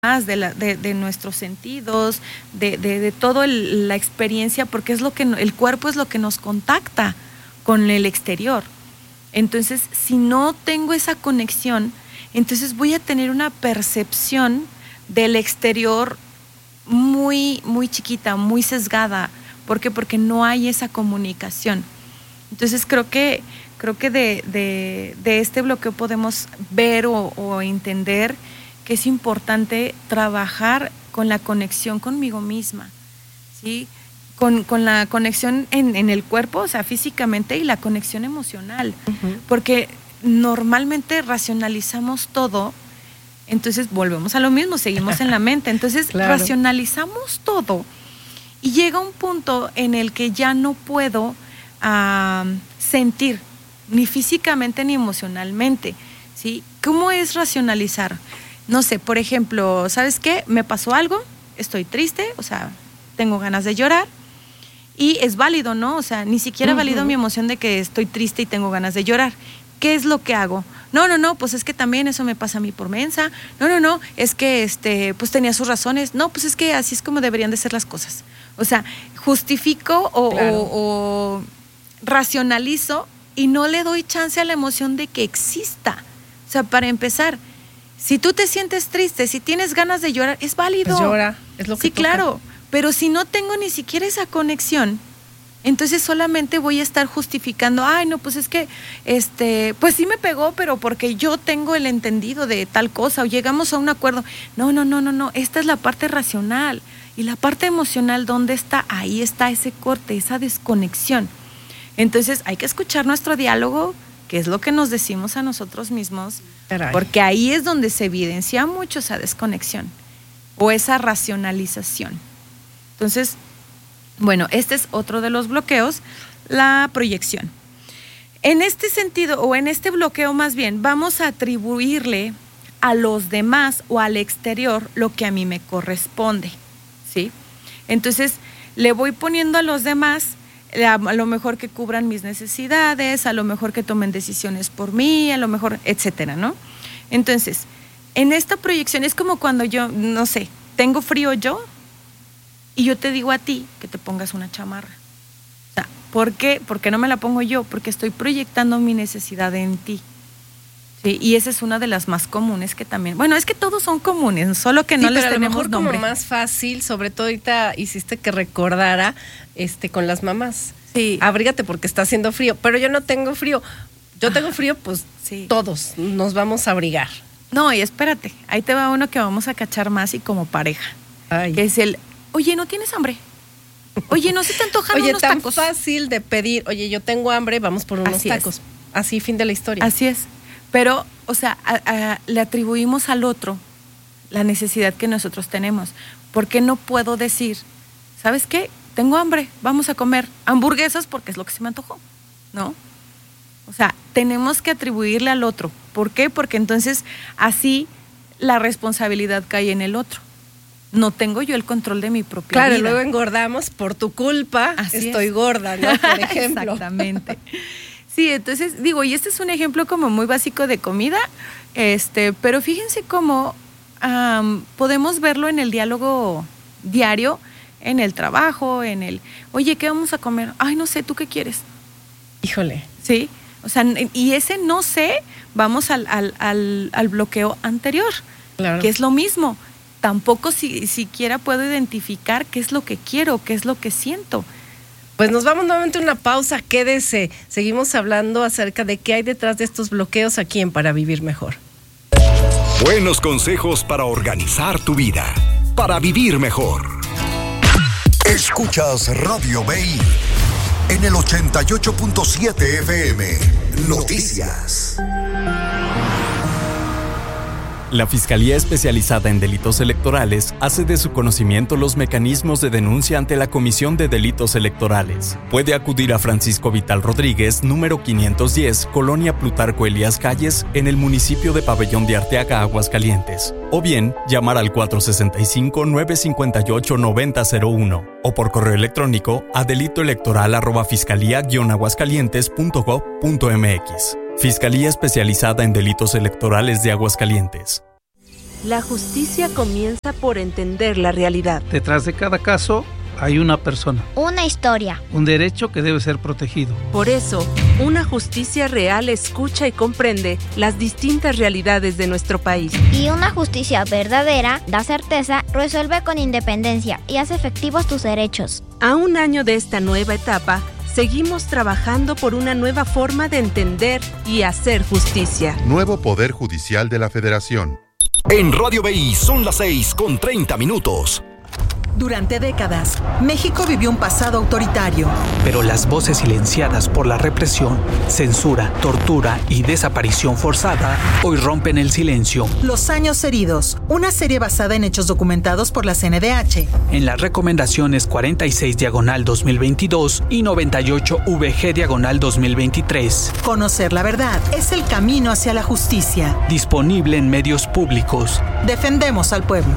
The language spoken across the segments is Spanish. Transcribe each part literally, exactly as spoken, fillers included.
de, la, de, de nuestros sentidos, de, de, de toda la experiencia, porque es lo que el cuerpo es lo que nos contacta con el exterior. Entonces, si no tengo esa conexión, entonces voy a tener una percepción del exterior muy, muy chiquita, muy sesgada. ¿Por qué? Porque no hay esa comunicación. Entonces, creo que, creo que de, de, de este bloqueo podemos ver o, o entender que es importante trabajar con la conexión conmigo misma, ¿sí? Con, con la conexión en, en el cuerpo, o sea, físicamente, y la conexión emocional. Uh-huh. Porque normalmente racionalizamos todo, entonces volvemos a lo mismo, seguimos en la mente. Entonces, claro, racionalizamos todo y llega un punto en el que ya no puedo uh, sentir, ni físicamente ni emocionalmente, ¿sí? ¿Cómo es racionalizar? No sé, por ejemplo, ¿sabes qué? Me pasó algo, estoy triste, o sea, tengo ganas de llorar y es válido, ¿no? O sea, ni siquiera uh-huh. valido mi emoción de que estoy triste y tengo ganas de llorar. ¿Qué es lo que hago? No, no, no, pues es que también eso me pasa a mí por mensa. No, no, no, es que este, pues tenía sus razones. No, pues es que así es como deberían de ser las cosas. O sea, justifico o, claro. o, o racionalizo y no le doy chance a la emoción de que exista. O sea, para empezar, si tú te sientes triste, si tienes ganas de llorar, es válido. Pues llora, es lo que sí, toca. Claro, pero si no tengo ni siquiera esa conexión, entonces solamente voy a estar justificando, ay, no, pues es que, este, pues sí me pegó, pero porque yo tengo el entendido de tal cosa, o llegamos a un acuerdo. No, no, no, no, no, esta es la parte racional. Y la parte emocional, ¿dónde está? Ahí está ese corte, esa desconexión. Entonces hay que escuchar nuestro diálogo, que es lo que nos decimos a nosotros mismos, Caray. Porque ahí es donde se evidencia mucho esa desconexión o esa racionalización. Entonces, bueno, este es otro de los bloqueos, la proyección. En este sentido, o en este bloqueo más bien, vamos a atribuirle a los demás o al exterior lo que a mí me corresponde, ¿sí? Entonces, le voy poniendo a los demás a lo mejor que cubran mis necesidades, a lo mejor que tomen decisiones por mí, a lo mejor, etcétera, ¿no? Entonces, en esta proyección es como cuando yo, no sé, tengo frío yo y yo te digo a ti que te pongas una chamarra. O sea, ¿por qué? ¿Por qué no me la pongo yo? Porque estoy proyectando mi necesidad en ti. Sí, y esa es una de las más comunes que también, bueno, es que todos son comunes, solo que no sí, les tenemos nombre. Pero a lo mejor como más fácil, sobre todo ahorita hiciste que recordara este con las mamás. Sí. Abrígate porque está haciendo frío, pero yo no tengo frío. Yo tengo frío, pues sí. Todos nos vamos a abrigar. No, y espérate, ahí te va uno que vamos a cachar más y como pareja. Ay. Que es el, oye, ¿no tienes hambre? Oye, ¿no se te antojan oye, unos tan tacos? Fácil de pedir, oye, yo tengo hambre, vamos por unos Así tacos. Es. Así, fin de la historia. Así es. Pero, o sea, a, a, le atribuimos al otro la necesidad que nosotros tenemos. ¿Por qué no puedo decir, ¿sabes qué? Tengo hambre, vamos a comer hamburguesas porque es lo que se me antojó, ¿no? O sea, tenemos que atribuirle al otro. ¿Por qué? Porque entonces así la responsabilidad cae en el otro. No tengo yo el control de mi propia claro, vida. Claro, luego engordamos por tu culpa, así estoy es. gorda, ¿no? Por ejemplo. Exactamente. Sí, entonces digo, y este es un ejemplo como muy básico de comida, este, pero fíjense cómo um, podemos verlo en el diálogo diario, en el trabajo, en el, oye, ¿qué vamos a comer? Ay, no sé, ¿tú qué quieres? Híjole. Sí, o sea, y ese no sé, vamos al, al, al, al bloqueo anterior, claro. Que es lo mismo. Tampoco si, siquiera puedo identificar qué es lo que quiero, qué es lo que siento. Pues nos vamos nuevamente a una pausa, quédese. Seguimos hablando acerca de qué hay detrás de estos bloqueos aquí en Para Vivir Mejor. Buenos consejos para organizar tu vida, para vivir mejor. Escuchas Radio B I en el ochenta y ocho punto siete F M. Noticias. La Fiscalía Especializada en Delitos Electorales hace de su conocimiento los mecanismos de denuncia ante la Comisión de Delitos Electorales. Puede acudir a Francisco Vital Rodríguez, número quinientos diez, Colonia Plutarco Elías Calles, en el municipio de Pabellón de Arteaga, Aguascalientes. O bien, llamar al cuatro sesenta y cinco, nueve cincuenta y ocho, noventa cero uno o por correo electrónico a delitoelectoral arroba fiscalía guion aguascalientes punto gob punto mx. Fiscalía Especializada en Delitos Electorales de Aguascalientes. La justicia comienza por entender la realidad. Detrás de cada caso hay una persona. Una historia. Un derecho que debe ser protegido. Por eso, una justicia real escucha y comprende las distintas realidades de nuestro país. Y una justicia verdadera da certeza, resuelve con independencia y hace efectivos tus derechos. A un año de esta nueva etapa, seguimos trabajando por una nueva forma de entender y hacer justicia. Nuevo Poder Judicial de la Federación. En Radio B I son las seis con treinta minutos. Durante décadas, México vivió un pasado autoritario. Pero las voces silenciadas por la represión, censura, tortura y desaparición forzada hoy rompen el silencio. Los años heridos, una serie basada en hechos documentados por la C N D H. En las recomendaciones cuarenta y seis diagonal dos mil veintidós y noventa y ocho V G diagonal dos mil veintitrés. Conocer la verdad es el camino hacia la justicia. Disponible en medios públicos. Defendemos al pueblo.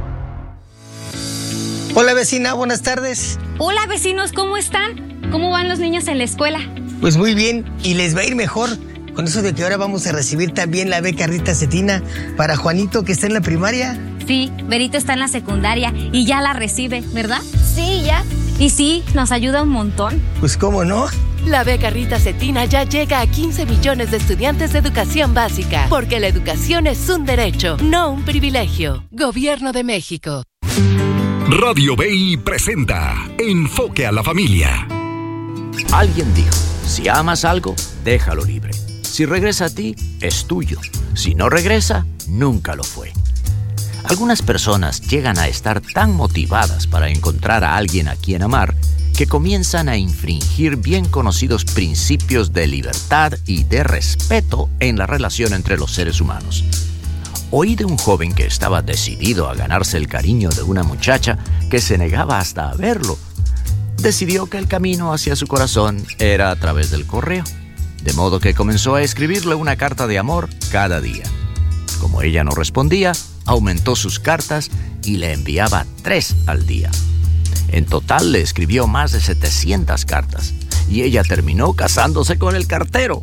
Hola vecina, buenas tardes. Hola vecinos, ¿cómo están? ¿Cómo van los niños en la escuela? Pues muy bien, y les va a ir mejor con eso de que ahora vamos a recibir también la beca Rita Cetina para Juanito, que está en la primaria. Sí, Berito está en la secundaria y ya la recibe, ¿verdad? Sí, ya. Y sí, nos ayuda un montón. Pues cómo no. La beca Rita Cetina ya llega a quince millones de estudiantes de educación básica, porque la educación es un derecho, no un privilegio. Gobierno de México. Radio B I presenta Enfoque a la Familia. Alguien dijo, si amas algo, déjalo libre. Si regresa a ti, es tuyo. Si no regresa, nunca lo fue. Algunas personas llegan a estar tan motivadas para encontrar a alguien a quien amar que comienzan a infringir bien conocidos principios de libertad y de respeto en la relación entre los seres humanos. Oí de un joven que estaba decidido a ganarse el cariño de una muchacha que se negaba hasta a verlo. Decidió que el camino hacia su corazón era a través del correo, de modo que comenzó a escribirle una carta de amor cada día. Como ella no respondía, aumentó sus cartas y le enviaba tres al día. En total le escribió más de setecientas cartas y ella terminó casándose con el cartero.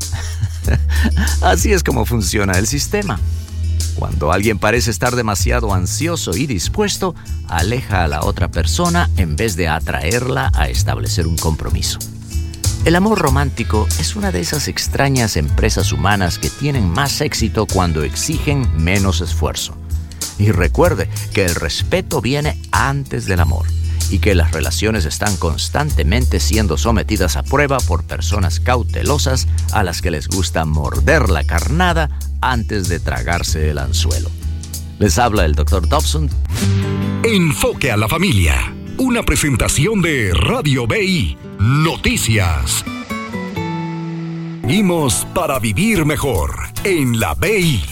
Así es como funciona el sistema. Cuando alguien parece estar demasiado ansioso y dispuesto, aleja a la otra persona en vez de atraerla a establecer un compromiso. El amor romántico es una de esas extrañas empresas humanas que tienen más éxito cuando exigen menos esfuerzo. Y recuerde que el respeto viene antes del amor y que las relaciones están constantemente siendo sometidas a prueba por personas cautelosas a las que les gusta morder la carnada antes de tragarse el anzuelo. Les habla el doctor Dobson. Enfoque a la familia. Una presentación de Radio B I. Noticias. Seguimos para vivir mejor en la B I.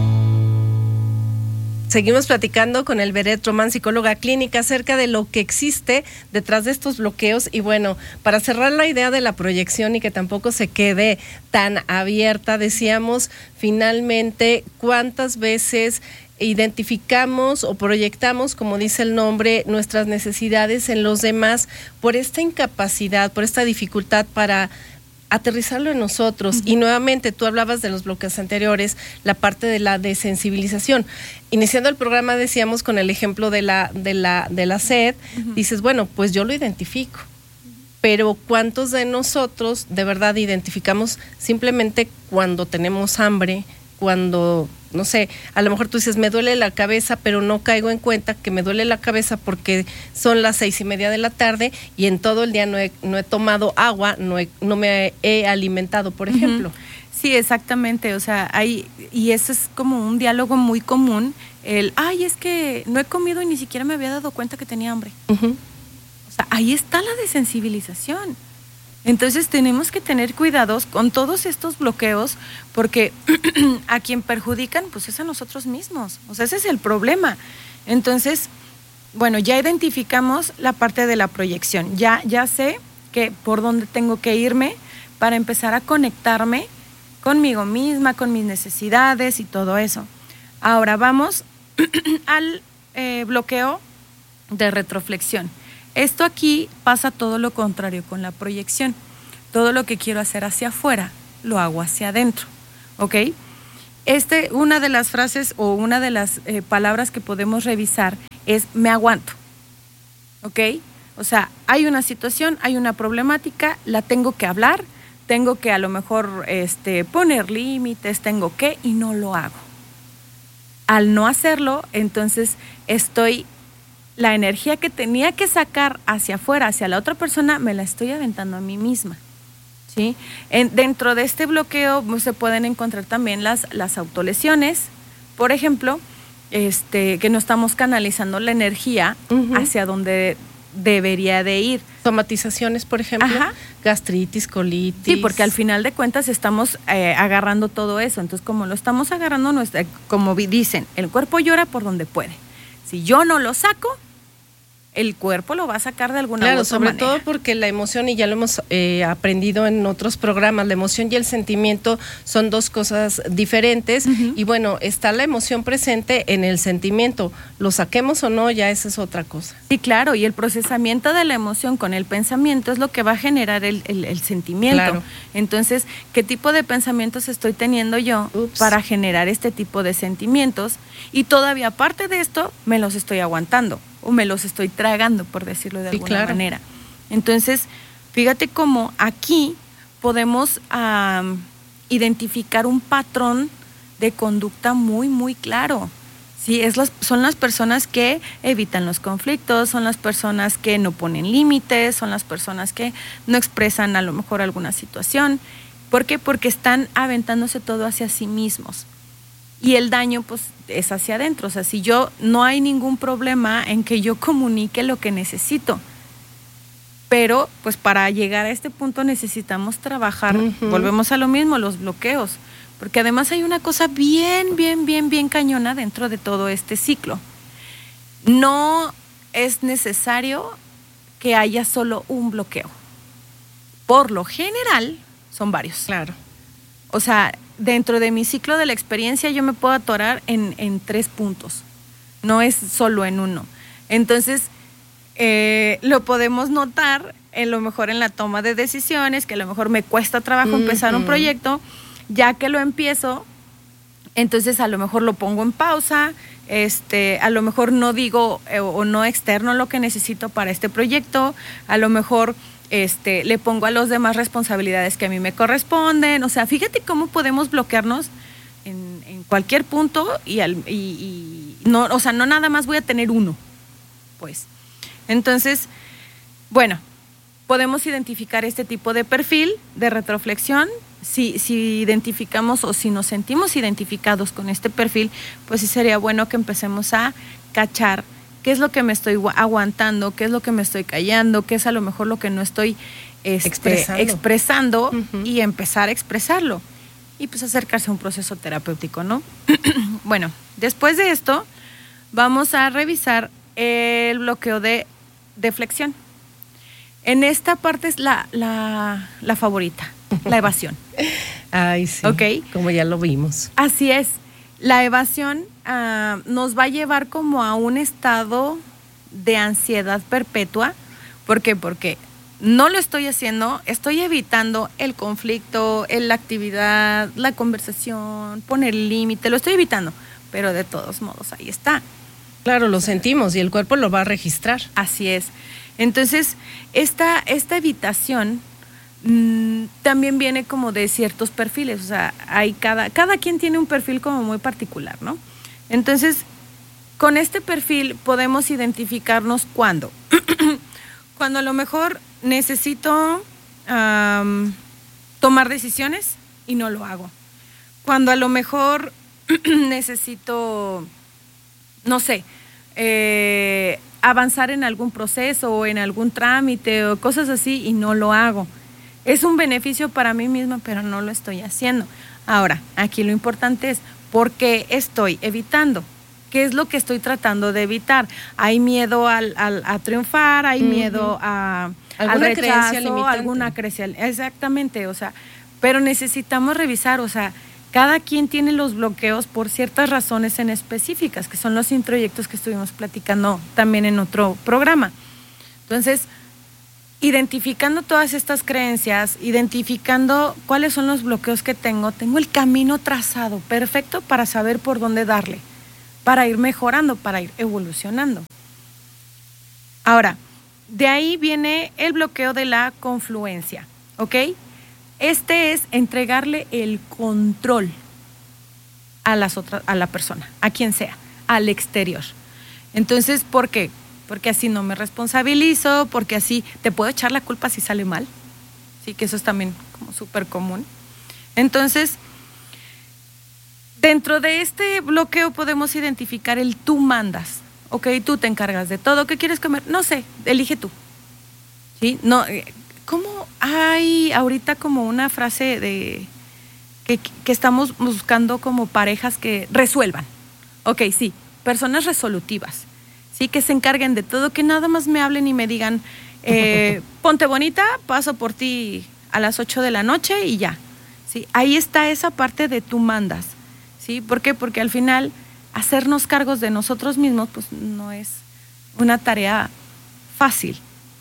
Seguimos platicando con el Beret Román, psicóloga clínica, acerca de lo que existe detrás de estos bloqueos. Y bueno, para cerrar la idea de la proyección y que tampoco se quede tan abierta, decíamos finalmente cuántas veces identificamos o proyectamos, como dice el nombre, nuestras necesidades en los demás por esta incapacidad, por esta dificultad para aterrizarlo en nosotros. Uh-huh. Y nuevamente tú hablabas de los bloqueos anteriores, la parte de la desensibilización. Iniciando el programa decíamos con el ejemplo de la de la de la sed, uh-huh. Dices, bueno, pues yo lo identifico. Pero ¿cuántos de nosotros de verdad identificamos simplemente cuando tenemos hambre, cuando, no sé, a lo mejor tú dices, me duele la cabeza, pero no caigo en cuenta que me duele la cabeza porque son las seis y media de la tarde y en todo el día no he, no he tomado agua, no, he, no me he alimentado, por ejemplo? Uh-huh. Sí, exactamente, o sea, hay, y eso es como un diálogo muy común, el, ay, es que no he comido y ni siquiera me había dado cuenta que tenía hambre. Uh-huh. O sea, ahí está la desensibilización. Entonces tenemos que tener cuidados con todos estos bloqueos porque a quien perjudican pues es a nosotros mismos, o sea, ese es el problema. Entonces, bueno, ya identificamos la parte de la proyección, ya, ya sé que por dónde tengo que irme para empezar a conectarme conmigo misma, con mis necesidades y todo eso. Ahora vamos al eh, bloqueo de retroflexión. Esto aquí pasa todo lo contrario con la proyección. Todo lo que quiero hacer hacia afuera, lo hago hacia adentro, ¿ok? este, una de las frases o una de las eh, palabras que podemos revisar es me aguanto, ¿ok? O sea, hay una situación, hay una problemática, la tengo que hablar, tengo que a lo mejor este, poner límites, tengo que, y no lo hago. Al no hacerlo, entonces estoy, la energía que tenía que sacar hacia afuera, hacia la otra persona, me la estoy aventando a mí misma, ¿sí? En, dentro de este bloqueo pues, se pueden encontrar también las, las autolesiones, por ejemplo, este, que no estamos canalizando la energía uh-huh. hacia donde debería de ir. Somatizaciones, por ejemplo, Ajá. gastritis, colitis. Sí, porque al final de cuentas estamos eh, agarrando todo eso. Entonces, como lo estamos agarrando, nuestra, como dicen, el cuerpo llora por donde puede. Si yo no lo saco, el cuerpo lo va a sacar de alguna claro, u otra sobre manera. todo porque la emoción, y ya lo hemos eh, aprendido en otros programas, la emoción y el sentimiento son dos cosas diferentes, uh-huh. y bueno, está la emoción presente en el sentimiento, lo saquemos o no, ya esa es otra cosa. Sí, claro, y el procesamiento de la emoción con el pensamiento es lo que va a generar el, el, el sentimiento. Claro. Entonces, ¿qué tipo de pensamientos estoy teniendo yo Ups. para generar este tipo de sentimientos? Y todavía aparte de esto, me los estoy aguantando. O me los estoy tragando, por decirlo de sí, alguna claro. manera. Entonces, fíjate cómo aquí podemos um, identificar un patrón de conducta muy, muy claro. Sí, es las, son las personas que evitan los conflictos, son las personas que no ponen límites, son las personas que no expresan a lo mejor alguna situación. ¿Por qué? Porque están aventándose todo hacia sí mismos. Y el daño, pues, es hacia adentro. O sea, si yo no hay ningún problema en que yo comunique lo que necesito. Pero, pues, para llegar a este punto necesitamos trabajar. Uh-huh. Volvemos a lo mismo, los bloqueos. Porque además hay una cosa bien, bien, bien, bien cañona dentro de todo este ciclo. No es necesario que haya solo un bloqueo. Por lo general, son varios. Claro. O sea, dentro de mi ciclo de la experiencia yo me puedo atorar en, en tres puntos, no es solo en uno. Entonces, eh, lo podemos notar a lo mejor en la toma de decisiones, que a lo mejor me cuesta trabajo uh-huh. empezar un proyecto, ya que lo empiezo, entonces a lo mejor lo pongo en pausa, este, a lo mejor no digo eh, o no externo lo que necesito para este proyecto, a lo mejor... Este, le pongo a los demás responsabilidades que a mí me corresponden. O sea, fíjate cómo podemos bloquearnos en, en cualquier punto y, al, y, y no, o sea, no nada más voy a tener uno, pues. Entonces, bueno, podemos identificar este tipo de perfil de retroflexión. Si, si identificamos o si nos sentimos identificados con este perfil, pues sí sería bueno que empecemos a cachar qué es lo que me estoy aguantando, qué es lo que me estoy callando, qué es a lo mejor lo que no estoy este, expresando, expresando uh-huh. y empezar a expresarlo. Y pues acercarse a un proceso terapéutico, ¿no? Bueno, después de esto, vamos a revisar el bloqueo de, de flexión. En esta parte es la, la, la favorita, la evasión. Ay, sí, ¿okay? Como ya lo vimos. Así es. La evasión uh, nos va a llevar como a un estado de ansiedad perpetua. ¿Por qué? Porque no lo estoy haciendo, estoy evitando el conflicto, la actividad, la conversación, poner límite, lo estoy evitando, pero de todos modos ahí está. Claro, lo sentimos y el cuerpo lo va a registrar. Así es. Entonces, esta, esta evitación mm, también viene como de ciertos perfiles, o sea, hay cada, cada quien tiene un perfil como muy particular, ¿no? Entonces, con este perfil podemos identificarnos cuando, cuando a lo mejor necesito um, tomar decisiones y no lo hago. Cuando a lo mejor necesito, no sé, eh, avanzar en algún proceso o en algún trámite o cosas así y no lo hago. Es un beneficio para mí misma, pero no lo estoy haciendo. Ahora, aquí lo importante es, ¿por qué estoy evitando? ¿Qué es lo que estoy tratando de evitar? Hay miedo al, al, a triunfar, hay uh-huh. miedo a, al rechazo, alguna creencia, exactamente, o sea, pero necesitamos revisar, o sea, cada quien tiene los bloqueos por ciertas razones en específicas, que son los introyectos que estuvimos platicando también en otro programa. Entonces, identificando todas estas creencias, identificando cuáles son los bloqueos que tengo, tengo el camino trazado perfecto para saber por dónde darle, para ir mejorando, para ir evolucionando. Ahora, de ahí viene el bloqueo de la confluencia, ¿ok? Este es entregarle el control a las otras, a la persona, a quien sea, al exterior. Entonces, ¿por qué? Porque así no me responsabilizo, porque así te puedo echar la culpa si sale mal, sí, que eso es también como súper común. Entonces, dentro de este bloqueo podemos identificar el tú mandas, ok, tú te encargas de todo, ¿qué quieres comer? No sé, elige tú, ¿sí? No, ¿cómo hay ahorita como una frase de que, que estamos buscando como parejas que resuelvan? Ok, sí, personas resolutivas. Sí, que se encarguen de todo, que nada más me hablen y me digan, eh, ponte bonita, paso por ti a las ocho de la noche y ya. Sí, ahí está esa parte de tú mandas. ¿Sí? ¿Por qué? Porque al final hacernos cargos de nosotros mismos pues no es una tarea fácil.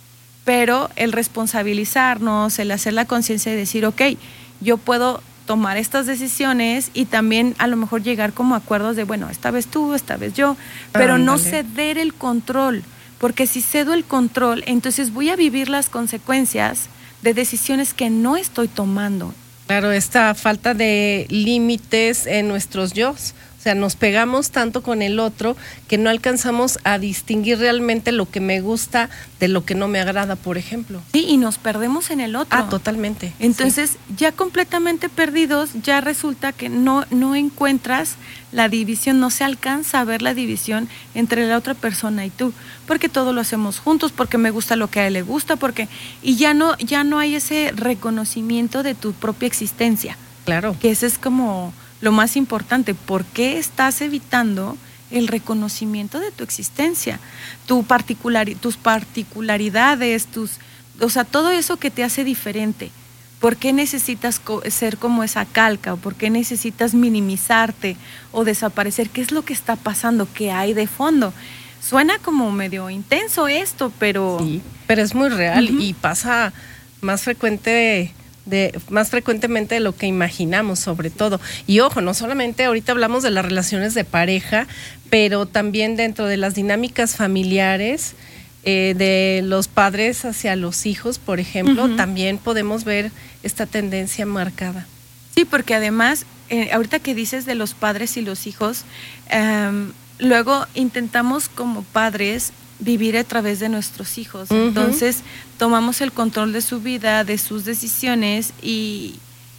Pero el responsabilizarnos, el hacer la conciencia de decir, ok, yo puedo tomar estas decisiones y también a lo mejor llegar como a acuerdos de, bueno, esta vez tú, esta vez yo, pero ah, no ceder el control, porque si cedo el control, entonces voy a vivir las consecuencias de decisiones que no estoy tomando. Claro, esta falta de límites en nuestros yos. O sea, nos pegamos tanto con el otro que no alcanzamos a distinguir realmente lo que me gusta de lo que no me agrada, por ejemplo. Sí, y nos perdemos en el otro. Ah, totalmente. Entonces, sí. ya completamente perdidos, ya resulta que no, no encuentras la división, no se alcanza a ver la división entre la otra persona y tú, porque todo lo hacemos juntos, porque me gusta lo que a él le gusta, porque y ya no, ya no hay ese reconocimiento de tu propia existencia. Claro. Que ese es como lo más importante. ¿Por qué estás evitando el reconocimiento de tu existencia? Tu particular, tus particularidades, tus, o sea, todo eso que te hace diferente. ¿Por qué necesitas co- ser como esa calca? ¿O por qué necesitas minimizarte o desaparecer? ¿Qué es lo que está pasando? ¿Qué hay de fondo? Suena como medio intenso esto, pero... Sí, pero es muy real uh-huh. y pasa más frecuente... De, más frecuentemente de lo que imaginamos, sobre todo. Y ojo, no solamente ahorita hablamos de las relaciones de pareja, pero también dentro de las dinámicas familiares, eh, de los padres hacia los hijos, por ejemplo, uh-huh. también podemos ver esta tendencia marcada. Sí, porque además, eh, ahorita que dices de los padres y los hijos, eh, luego intentamos como padres vivir a través de nuestros hijos. Uh-huh. Entonces tomamos el control de su vida, de sus decisiones y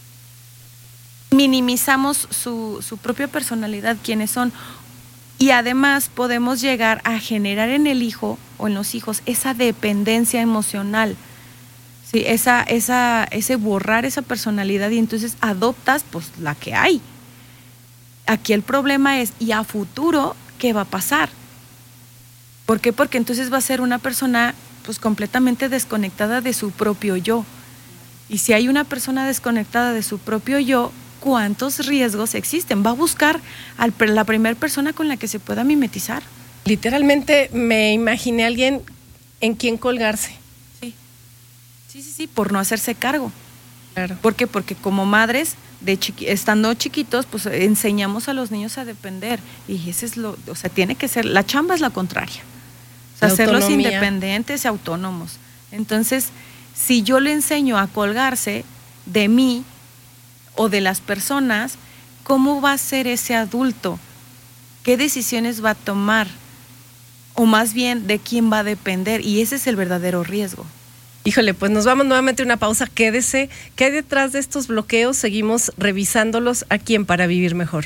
minimizamos su, su propia personalidad, quiénes son. Y además podemos llegar a generar en el hijo o en los hijos esa dependencia emocional, ¿sí? esa, esa, ese borrar esa personalidad y entonces adoptas pues la que hay. Aquí el problema es, ¿y a futuro qué va a pasar? ¿Por qué? Porque entonces va a ser una persona pues completamente desconectada de su propio yo. Y si hay una persona desconectada de su propio yo, ¿cuántos riesgos existen? Va a buscar a la primera persona con la que se pueda mimetizar. Literalmente me imaginé a alguien en quien colgarse. Sí, sí, sí, sí, por no hacerse cargo. Claro. ¿Por qué? Porque como madres, de chiqui- estando chiquitos, pues enseñamos a los niños a depender. Y ese es lo, o sea, tiene que ser, la chamba es la contraria. O sea, hacerlos independientes y autónomos. Entonces, si yo le enseño a colgarse de mí o de las personas, ¿cómo va a ser ese adulto? ¿Qué decisiones va a tomar? O más bien, ¿de quién va a depender? Y ese es el verdadero riesgo. Híjole, pues nos vamos nuevamente a una pausa. Quédese. ¿Qué hay detrás de estos bloqueos? Seguimos revisándolos aquí en Para Vivir Mejor.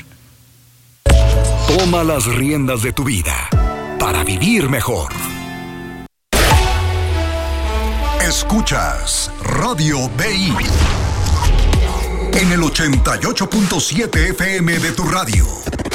Toma las riendas de tu vida para vivir mejor. Escuchas Radio B I en el ochenta y ocho punto siete F M de tu radio.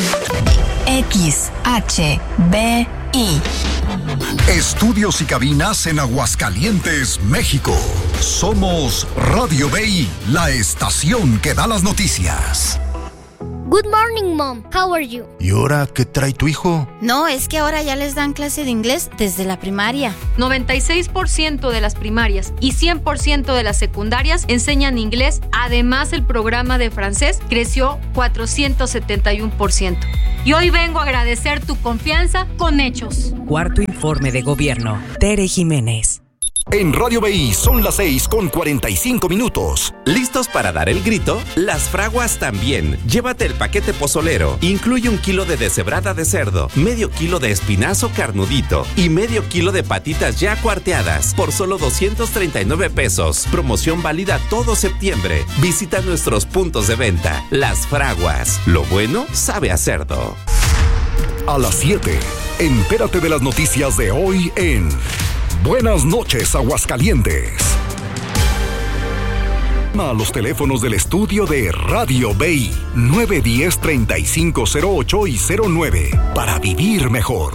X H B I. Estudios y cabinas en Aguascalientes, México. Somos Radio B I, la estación que da las noticias. Good morning, Mom. How are you? ¿Y ahora qué trae tu hijo? No, es que ahora ya les dan clase de inglés desde la primaria. noventa y seis por ciento de las primarias y cien por ciento de las secundarias enseñan inglés. Además, el programa de francés creció cuatrocientos setenta y uno por ciento. Y hoy vengo a agradecer tu confianza con hechos. Cuarto informe de gobierno. Tere Jiménez. En Radio B I son las seis con cuarenta y cinco minutos. ¿Listos para dar el grito? Las fraguas también. Llévate el paquete pozolero. Incluye un kilo de deshebrada de cerdo, medio kilo de espinazo carnudito y medio kilo de patitas ya cuarteadas por solo doscientos treinta y nueve pesos. Promoción válida todo septiembre. Visita nuestros puntos de venta. Las fraguas. Lo bueno sabe a cerdo. A las siete, entérate de las noticias de hoy en Buenas noches, Aguascalientes. A los teléfonos del estudio de Radio B I nueve uno cero, treinta y cinco cero ocho y cero nueve para vivir mejor.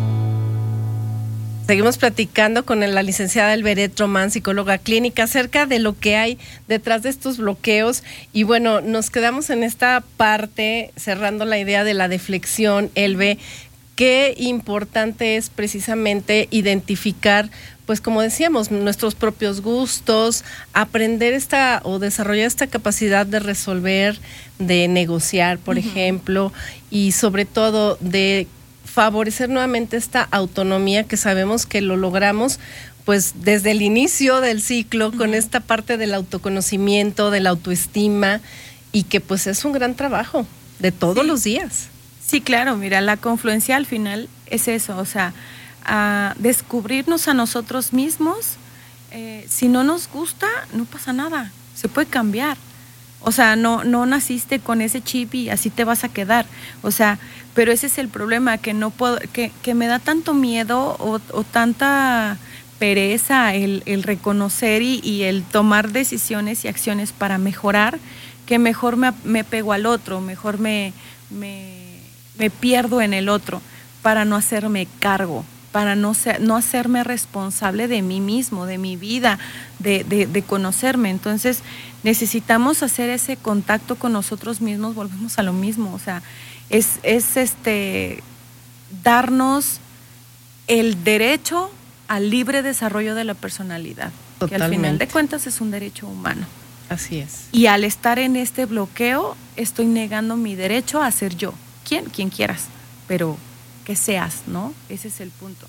Seguimos platicando con la licenciada Elberet Román, psicóloga clínica, acerca de lo que hay detrás de estos bloqueos. Y bueno, nos quedamos en esta parte, cerrando la idea de la deflexión, Elbe. Qué importante es precisamente identificar, pues como decíamos, nuestros propios gustos, aprender esta o desarrollar esta capacidad de resolver, de negociar, por uh-huh. ejemplo, y sobre todo de favorecer nuevamente esta autonomía que sabemos que lo logramos pues desde el inicio del ciclo uh-huh. con esta parte del autoconocimiento, de la autoestima, y que pues es un gran trabajo de todos sí. los días. Sí, claro, mira, la confluencia al final es eso, o sea, a descubrirnos a nosotros mismos. Eh, si no nos gusta, no pasa nada, se puede cambiar. O sea, no, no naciste con ese chip y así te vas a quedar. O sea, pero ese es el problema, que no puedo, que, que me da tanto miedo o, o tanta pereza el, el reconocer y, y el tomar decisiones y acciones para mejorar, que mejor me, me pego al otro, mejor me, me me pierdo en el otro, para no hacerme cargo, para no, ser, no hacerme responsable de mí mismo, de mi vida, de, de, de conocerme. Entonces necesitamos hacer ese contacto con nosotros mismos, volvemos a lo mismo, o sea, es, es este darnos el derecho al libre desarrollo de la personalidad, Totalmente. que al final de cuentas es un derecho humano. Así es. Y al estar en este bloqueo, estoy negando mi derecho a ser yo. ¿Quién? Quien quieras, pero que seas, ¿no? Ese es el punto.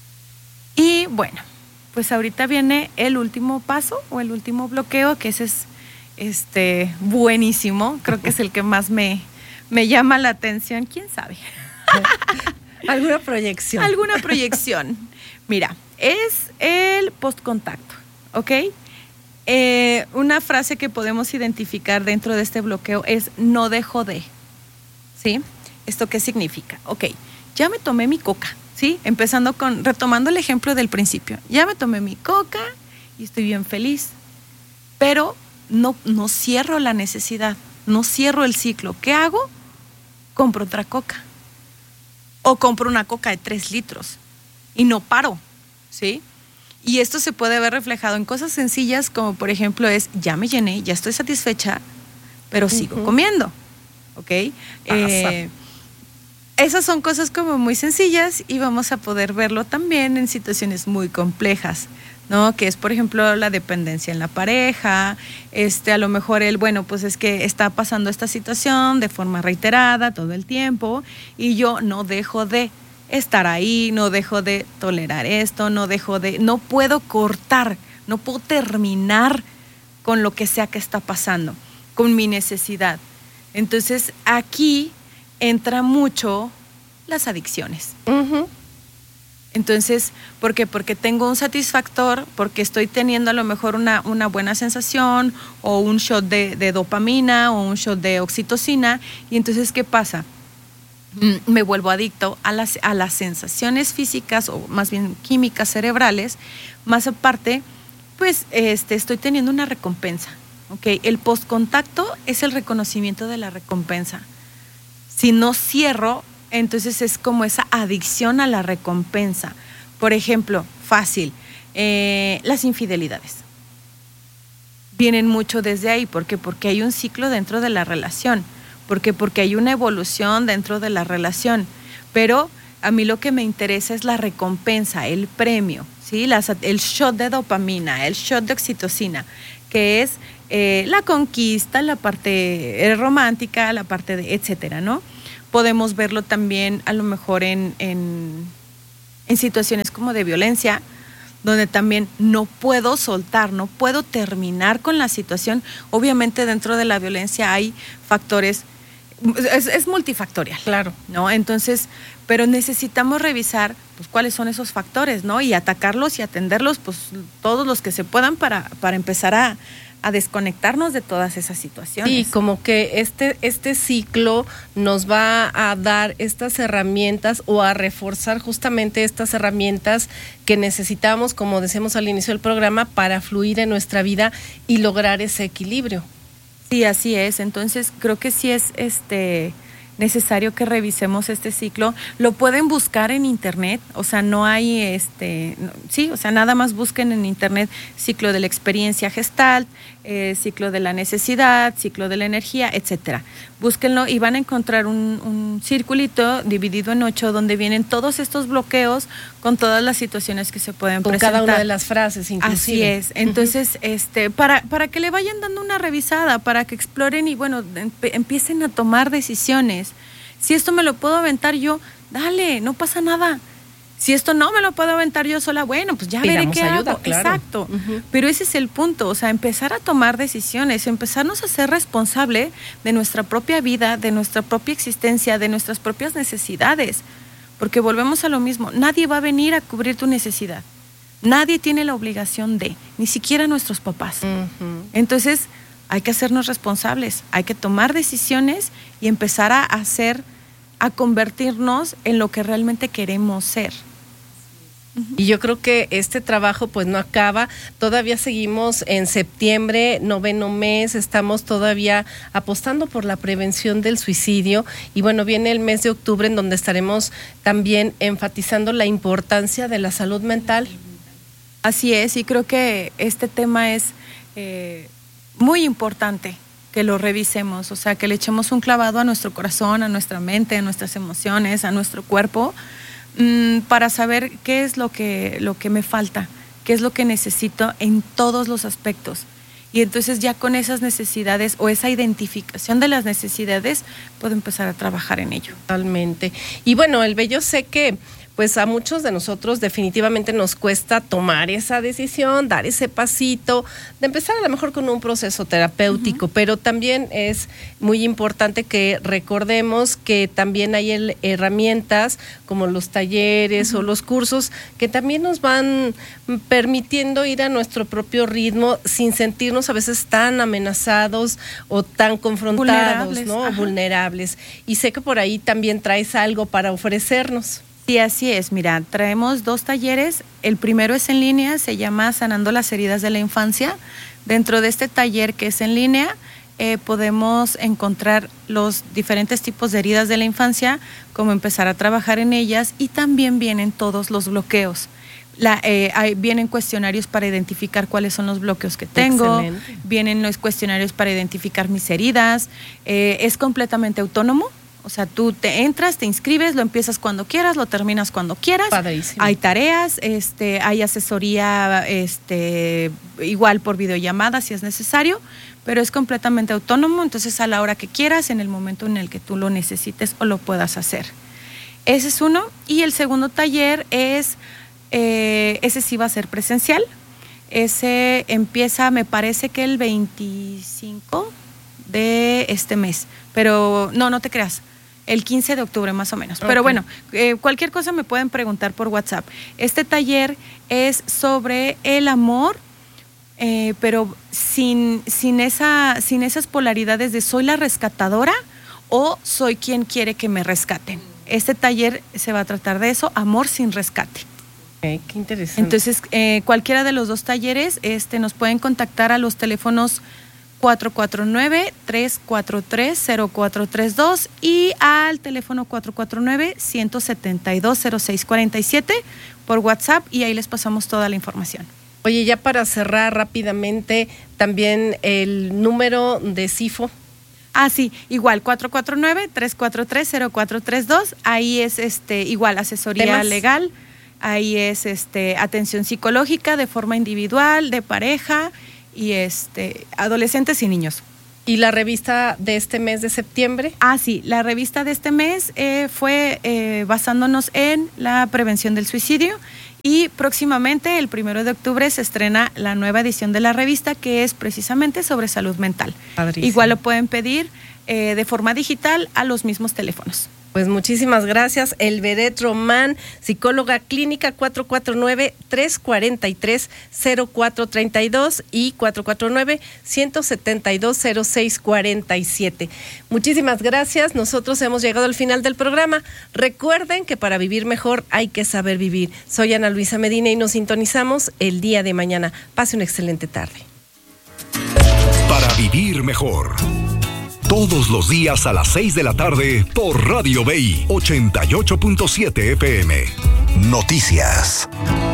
Y bueno, pues ahorita viene el último paso o el último bloqueo, que ese es este, buenísimo. Creo que es el que más me, me llama la atención. ¿Quién sabe? ¿Alguna proyección? Alguna proyección. Mira, es el postcontacto, ¿ok? Eh, una frase que podemos identificar dentro de este bloqueo es no dejo de, ¿sí? ¿Esto qué significa? Ok, ya me tomé mi coca, ¿sí? Empezando con, retomando el ejemplo del principio. Ya me tomé mi coca y estoy bien feliz, pero no, no cierro la necesidad, no cierro el ciclo. ¿Qué hago? Compro otra coca. O compro una coca de tres litros y no paro, ¿sí? Y esto se puede ver reflejado en cosas sencillas como, por ejemplo, es, ya me llené, ya estoy satisfecha, pero sigo uh-huh. comiendo, ¿ok? Eh, esas son cosas como muy sencillas y vamos a poder verlo también en situaciones muy complejas, ¿no? Que es, por ejemplo, la dependencia en la pareja, este, a lo mejor él, bueno, pues es que está pasando esta situación de forma reiterada todo el tiempo y yo no dejo de estar ahí, no dejo de tolerar esto, no dejo de, no puedo cortar, no puedo terminar con lo que sea que está pasando, con mi necesidad. Entonces, aquí entra mucho las adicciones. Uh-huh. Entonces, ¿por qué? Porque tengo un satisfactor, porque estoy teniendo a lo mejor una, una buena sensación o un shot de, de dopamina o un shot de oxitocina. Y entonces, ¿qué pasa? Me vuelvo adicto a las, a las sensaciones físicas o más bien químicas cerebrales. Más aparte, pues este, estoy teniendo una recompensa. ¿Okay? El postcontacto es el reconocimiento de la recompensa. Si no cierro, entonces es como esa adicción a la recompensa. Por ejemplo, fácil, eh, las infidelidades. Vienen mucho desde ahí. ¿Por qué? Porque hay un ciclo dentro de la relación. ¿Por qué? Porque hay una evolución dentro de la relación, pero a mí lo que me interesa es la recompensa, el premio, ¿sí? Las, el shot de dopamina, el shot de oxitocina, que es eh, la conquista, la parte eh, romántica, la parte de etcétera, ¿no? Podemos verlo también a lo mejor en, en, en situaciones como de violencia, donde también no puedo soltar, no puedo terminar con la situación. Obviamente dentro de la violencia hay factores, es, es multifactorial, claro, ¿no? Entonces, pero necesitamos revisar pues cuáles son esos factores, ¿no? Y atacarlos y atenderlos, pues todos los que se puedan para, para empezar a, a desconectarnos de todas esas situaciones. Sí, como que este, este ciclo nos va a dar estas herramientas o a reforzar justamente estas herramientas que necesitamos, como decíamos al inicio del programa, para fluir en nuestra vida y lograr ese equilibrio. Sí, así es. Entonces creo que sí es este necesario que revisemos este ciclo. Lo pueden buscar en internet, o sea, no hay este, no, sí, o sea, nada más busquen en internet ciclo de la experiencia Gestalt, eh, ciclo de la necesidad, ciclo de la energía, etcétera. Búsquenlo y van a encontrar un, un circulito dividido en ocho donde vienen todos estos bloqueos con todas las situaciones que se pueden con presentar. Cada una de las frases, inclusive. Así es. Entonces, uh-huh. este, para, para que le vayan dando una revisada, para que exploren y bueno, emp- empiecen a tomar decisiones. Si esto me lo puedo aventar yo, dale, no pasa nada. Si esto no me lo puedo aventar yo sola, bueno, pues ya veré qué ayuda, hago. Claro. Exacto. Uh-huh. Pero ese es el punto, o sea, empezar a tomar decisiones, empezarnos a ser responsable de nuestra propia vida, de nuestra propia existencia, de nuestras propias necesidades. Porque volvemos a lo mismo, nadie va a venir a cubrir tu necesidad. Nadie tiene la obligación de, ni siquiera nuestros papás. Uh-huh. Entonces, hay que hacernos responsables, hay que tomar decisiones y empezar a hacer, a convertirnos en lo que realmente queremos ser. Y yo creo que este trabajo pues no acaba, todavía seguimos en septiembre, noveno mes, estamos todavía apostando por la prevención del suicidio y bueno, viene el mes de octubre en donde estaremos también enfatizando la importancia de la salud mental. Así es, y creo que este tema es eh, muy importante que lo revisemos, o sea, que le echemos un clavado a nuestro corazón, a nuestra mente, a nuestras emociones, a nuestro cuerpo, para saber qué es lo que, lo que me falta, qué es lo que necesito en todos los aspectos. Y entonces ya con esas necesidades o esa identificación de las necesidades puedo empezar a trabajar en ello. Totalmente. Y bueno, Elbe, yo sé que pues a muchos de nosotros definitivamente nos cuesta tomar esa decisión, dar ese pasito, de empezar a lo mejor con un proceso terapéutico, uh-huh. pero también es muy importante que recordemos que también hay el, herramientas como los talleres uh-huh. o los cursos que también nos van permitiendo ir a nuestro propio ritmo sin sentirnos a veces tan amenazados o tan confrontados, vulnerables, ¿no? Ajá. Vulnerables. Y sé que por ahí también traes algo para ofrecernos. Sí, así es. Mira, traemos dos talleres. El primero es en línea, se llama Sanando las heridas de la infancia. Dentro de este taller que es en línea, eh, podemos encontrar los diferentes tipos de heridas de la infancia, cómo empezar a trabajar en ellas y también vienen todos los bloqueos. La, eh, hay, vienen cuestionarios para identificar cuáles son los bloqueos que tengo. Excelente. Vienen los cuestionarios para identificar mis heridas. Eh, es completamente autónomo. O sea, tú te entras, te inscribes, lo empiezas cuando quieras, lo terminas cuando quieras. Padrísimo. Hay tareas, este, hay asesoría, este, igual por videollamada si es necesario, pero es completamente autónomo, entonces a la hora que quieras, en el momento en el que tú lo necesites o lo puedas hacer. Ese es uno. Y el segundo taller es, eh, ese sí va a ser presencial. Ese empieza, me parece que el veinticinco de este mes, pero no, no te creas. El quince de octubre más o menos. Okay. Pero bueno, eh, cualquier cosa me pueden preguntar por WhatsApp. Este taller es sobre el amor, eh, pero sin, sin, esa, sin esas polaridades de soy la rescatadora o soy quien quiere que me rescaten. Este taller se va a tratar de eso, amor sin rescate. Okay, qué interesante. Entonces, eh, cualquiera de los dos talleres este, nos pueden contactar a los teléfonos cuatro cuatro nueve, tres cuatro tres, cero cuatro tres dos y al teléfono cuatro cuatro nueve, uno siete dos, cero seis cuatro siete por WhatsApp y ahí les pasamos toda la información. Oye, ya para cerrar rápidamente, también el número de CIFO. Ah, sí, igual, cuatro cuatro nueve, tres cuatro tres, cero cuatro tres dos, ahí es este igual asesoría ¿Temas? legal, ahí es este atención psicológica de forma individual, de pareja y este adolescentes y niños. ¿Y la revista de este mes de septiembre? Ah, sí, la revista de este mes eh, fue eh, basándonos en la prevención del suicidio y próximamente, el primero de octubre, se estrena la nueva edición de la revista que es precisamente sobre salud mental. Padrísimo. Igual lo pueden pedir eh, de forma digital a los mismos teléfonos. Pues muchísimas gracias. Elveret Román, psicóloga clínica, cuatro cuatro nueve, tres cuatro tres, cero cuatro tres dos y cuatro cuatro nueve, uno siete dos, cero seis cuatro siete. Muchísimas gracias. Nosotros hemos llegado al final del programa. Recuerden que para vivir mejor hay que saber vivir. Soy Ana Luisa Medina y nos sintonizamos el día de mañana. Pase una excelente tarde. Para vivir mejor. Todos los días a las seis de la tarde por Radio B I ochenta y ocho punto siete F M. Noticias.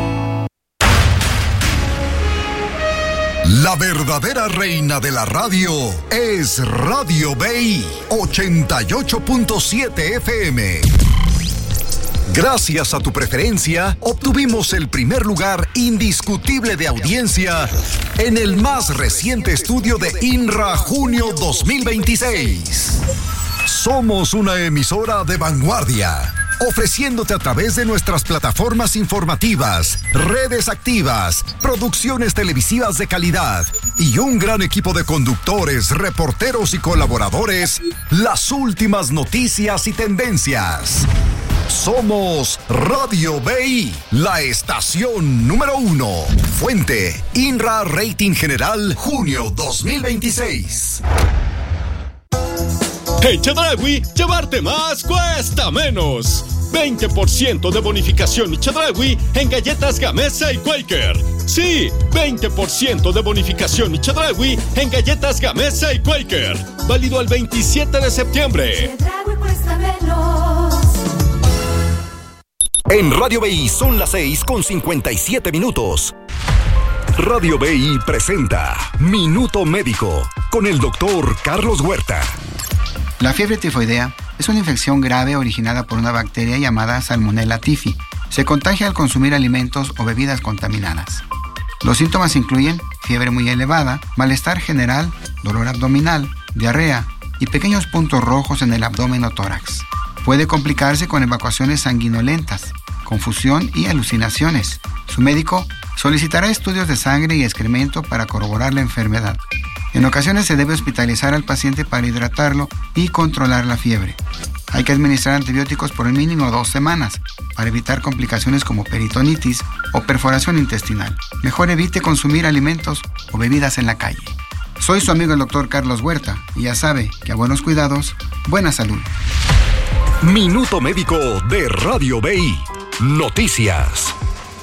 La verdadera reina de la radio es Radio B I ochenta y ocho punto siete F M. Gracias a tu preferencia, obtuvimos el primer lugar indiscutible de audiencia en el más reciente estudio de INRA Junio dos mil veintiséis. Somos una emisora de vanguardia, ofreciéndote a través de nuestras plataformas informativas, redes activas, producciones televisivas de calidad y un gran equipo de conductores, reporteros y colaboradores, las últimas noticias y tendencias. Somos Radio B I, la estación número uno. Fuente, INRA Rating General, junio dos mil veintiséis. En Chedraui, llevarte más cuesta menos. veinte por ciento de bonificación y Chedraui en galletas Gamesa y Quaker. Sí, veinte por ciento de bonificación y Chedraui en galletas Gamesa y Quaker. Válido el veintisiete de septiembre. Chedraui cuesta menos. En Radio B I son las seis con cincuenta y siete minutos. Radio B I presenta Minuto Médico con el doctor Carlos Huerta. La fiebre tifoidea es una infección grave originada por una bacteria llamada Salmonella typhi. Se contagia al consumir alimentos o bebidas contaminadas. Los síntomas incluyen fiebre muy elevada, malestar general, dolor abdominal, diarrea y pequeños puntos rojos en el abdomen o tórax. Puede complicarse con evacuaciones sanguinolentas, confusión y alucinaciones. Su médico solicitará estudios de sangre y excremento para corroborar la enfermedad. En ocasiones se debe hospitalizar al paciente para hidratarlo y controlar la fiebre. Hay que administrar antibióticos por el mínimo dos semanas para evitar complicaciones como peritonitis o perforación intestinal. Mejor evite consumir alimentos o bebidas en la calle. Soy su amigo el doctor Carlos Huerta y ya sabe que a buenos cuidados, buena salud. Minuto Médico de Radio B I. Noticias.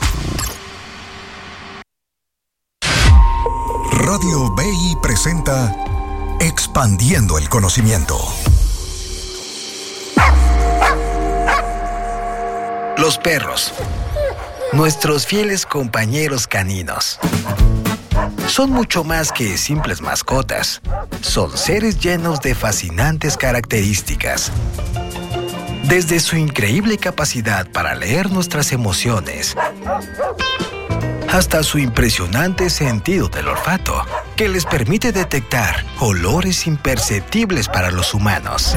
Radio B I presenta Expandiendo el Conocimiento. Los perros, nuestros fieles compañeros caninos. Son mucho más que simples mascotas. Son seres llenos de fascinantes características. Desde su increíble capacidad para leer nuestras emociones, hasta su impresionante sentido del olfato, que les permite detectar olores imperceptibles para los humanos.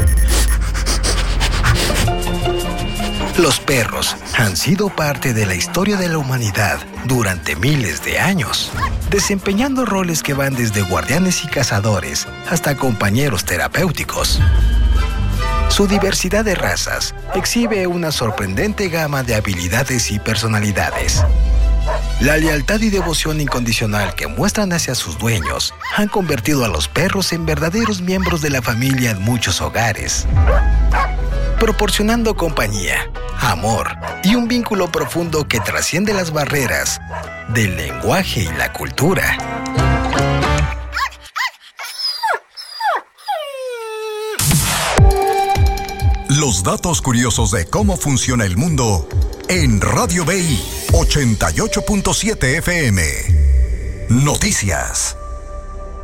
Los perros han sido parte de la historia de la humanidad durante miles de años, desempeñando roles que van desde guardianes y cazadores hasta compañeros terapéuticos. Su diversidad de razas exhibe una sorprendente gama de habilidades y personalidades. La lealtad y devoción incondicional que muestran hacia sus dueños han convertido a los perros en verdaderos miembros de la familia en muchos hogares, proporcionando compañía, amor y un vínculo profundo que trasciende las barreras del lenguaje y la cultura. Los datos curiosos de cómo funciona el mundo en Radio B I ochenta y ocho punto siete F M. Noticias.